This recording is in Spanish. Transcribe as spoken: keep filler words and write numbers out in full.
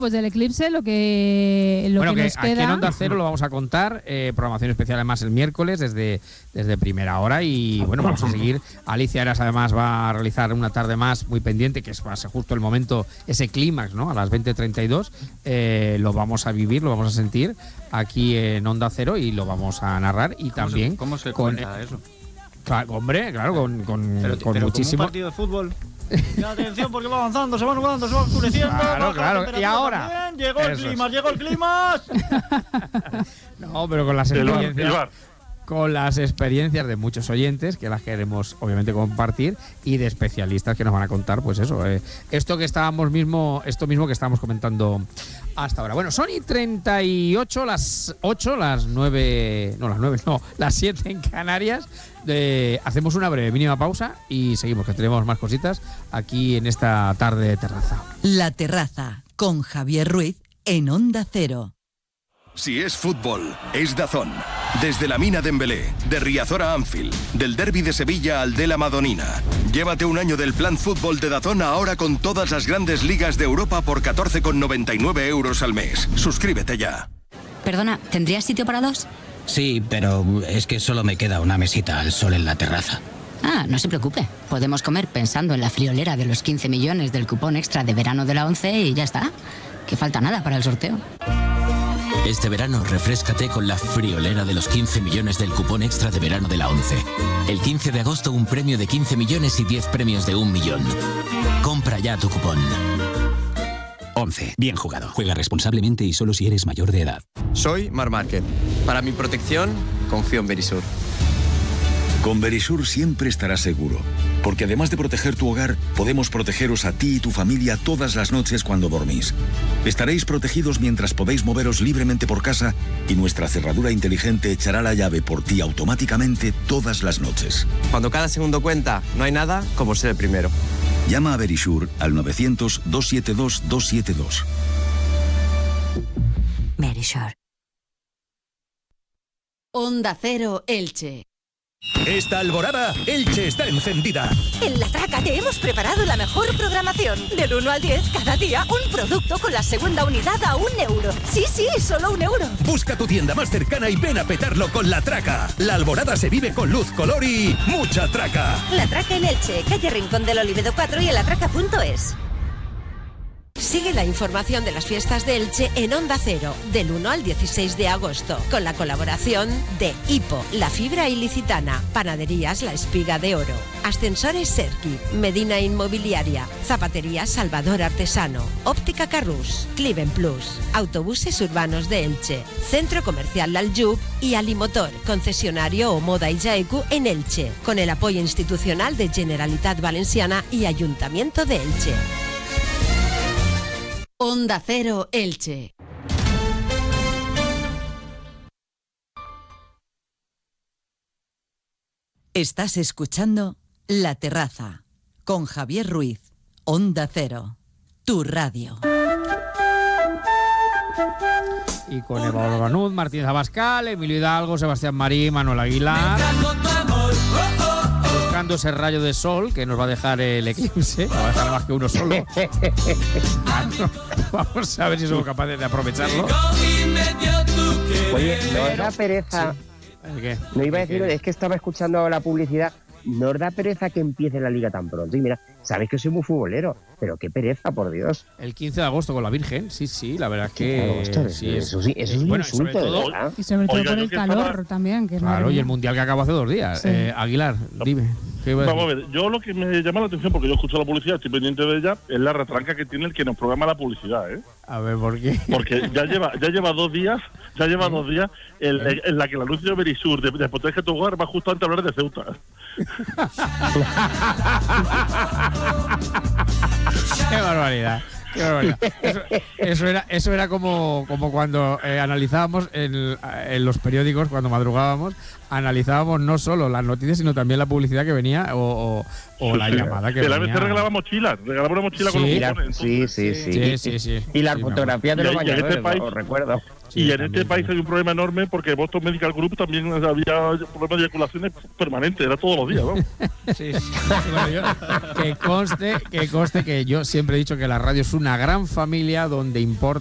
Pues del eclipse lo que lo bueno, que, que nos aquí queda... en Onda Cero lo vamos a contar, eh, programación especial además el miércoles desde, desde primera hora y bueno, vamos a seguir. Alicia Eras además va a realizar una tarde más muy pendiente, que es va a ser justo el momento, ese clímax, ¿no? A las veinte treinta y dos, eh, lo vamos a vivir, lo vamos a sentir aquí en Onda Cero y lo vamos a narrar y también... ¿Cómo se, con, cómo se cuenta eso? Claro, hombre, claro, con, con, pero, con pero muchísimo... como un partido de fútbol. Y atención porque va avanzando, se va nublando, se va oscureciendo. Claro, claro. Y ahora también. Llegó el clima, llegó el clima. No, pero con las experiencias, con las experiencias de muchos oyentes que las queremos obviamente compartir y de especialistas que nos van a contar, pues eso, eh, esto que estábamos mismo, esto mismo que estábamos comentando hasta ahora. Bueno, son y treinta y ocho, las ocho, las nueve, no las nueve, no, las siete en Canarias. Eh, hacemos una breve mínima pausa y seguimos, que tenemos más cositas aquí en esta tarde de terraza. La Terraza, con Javier Ruiz en Onda Cero. Si es fútbol, es DAZN. Desde la Mina Dembélé, de Riazor a Anfield, del Derbi de Sevilla al de la Madonina. Llévate un año del plan fútbol de DAZN ahora con todas las grandes ligas de Europa por catorce con noventa y nueve euros al mes. Suscríbete ya. Perdona, ¿tendrías sitio para dos? Sí, pero es que solo me queda una mesita al sol en la terraza. Ah, no se preocupe. Podemos comer pensando en la friolera de los quince millones del cupón extra de verano de la ONCE y ya está. Que falta nada para el sorteo. Este verano refréscate con la friolera de los quince millones del cupón extra de verano de la ONCE. El quince de agosto un premio de quince millones y diez premios de un millón. Compra ya tu cupón. ONCE. Bien jugado. Juega responsablemente y solo si eres mayor de edad. Soy Mar Márquez. Para mi protección, confío en Verisur. Con Verisur siempre estarás seguro, porque además de proteger tu hogar, podemos protegeros a ti y tu familia todas las noches cuando dormís. Estaréis protegidos mientras podéis moveros libremente por casa y nuestra cerradura inteligente echará la llave por ti automáticamente todas las noches. Cuando cada segundo cuenta, no hay nada como ser el primero. Llama a Verisur al novecientos, doscientos setenta y dos, doscientos setenta y dos. Verisur. Onda Cero Elche. Esta alborada, Elche está encendida. En La Traca te hemos preparado la mejor programación. Del uno al diez, cada día, un producto con la segunda unidad a un euro. Sí, sí, solo un euro. Busca tu tienda más cercana y ven a petarlo con La Traca. La alborada se vive con luz, color y mucha traca. La Traca en Elche, calle Rincón del Olivedo cuatro y en latraca punto es. Sigue la información de las fiestas de Elche en Onda Cero, del uno al dieciséis de agosto, con la colaboración de Hipo, La Fibra Ilicitana, Panaderías La Espiga de Oro, Ascensores Serki, Medina Inmobiliaria, Zapatería Salvador Artesano, Óptica Carrús, Cliven Plus, Autobuses Urbanos de Elche, Centro Comercial Laljub y Alimotor, concesionario Omoda y Jaeku en Elche, con el apoyo institucional de Generalitat Valenciana y Ayuntamiento de Elche. Onda Cero Elche. Estás escuchando La Terraza con Javier Ruiz. Onda Cero, tu radio. Y con Eva Orbanud, Martínez Abascal, Emilio Hidalgo, Sebastián Marí, Manuel Aguilar. Buscando ese rayo de sol que nos va a dejar el eclipse, no va a dejar más que uno solo. Vamos a ver si somos capaces de aprovecharlo. Oye, ¿no da pereza? Sí. ¿Qué? No iba a decir, es que estaba escuchando la publicidad. ¿No os da pereza que empiece la liga tan pronto? Y mira, sabéis que soy muy futbolero, pero qué pereza, por Dios. El quince de agosto con la Virgen, sí, sí, la verdad es que... Agosto, sí, eso, es, sí, eso es un bueno, insulto, sobre todo, de verdad. Y sobre todo Oiga, por yo el que calor estaba... también, que es claro, madre y el mía. mundial que acabó hace dos días. Sí. Eh, Aguilar, dime. ¿Qué iba a Vamos a decir? ver, yo lo que me llama la atención, porque yo escucho la publicidad, estoy pendiente de ella, es la retranca que tiene el que nos programa la publicidad, ¿eh? A ver, ¿por qué? Porque ya lleva ya lleva dos días, ya lleva dos días en, en la que el anuncio de Verisur de, de Protege tu Hogar va justo antes de hablar de Ceuta. Qué barbaridad. Qué barbaridad. Eso, eso era eso era como, como cuando eh, analizábamos en, en los periódicos, cuando madrugábamos, analizábamos no solo las noticias, sino también la publicidad que venía o, o, o la llamada que el venía. A B C regalaba mochilas, regalaba una mochila Sí, con los la- cupones. Sí, sí, sí. Sí, sí, sí. Y las Sí, fotografías de Y los ahí- y en este bañadores, país- os recuerdo. Y en este país hay un problema enorme porque Boston Medical Group también había problemas de eyaculaciones permanentes, era todos los días, ¿no? Sí, sí. Bueno, yo- que conste, que conste que yo siempre he dicho que la radio es una gran familia donde importa